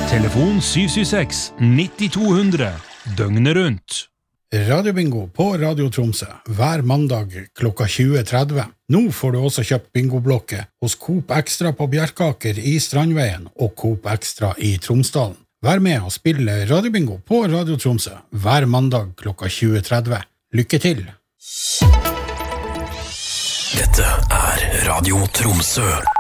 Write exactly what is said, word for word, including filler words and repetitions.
Telefon syv syv seks nitti to hundre, døgnet rundt. Radiobingo på Radio Tromsø, hver mandag klokka tjue tretti. Nå får du også kjøpt bingoblokke hos Coop Extra på Bjerkaker i Strandveien og Coop Extra i Tromsdalen. Vær med og spille Radiobingo på Radio Tromsø, hver mandag klokka tjue tretti. Lykke til! Dette er Radio Tromsø.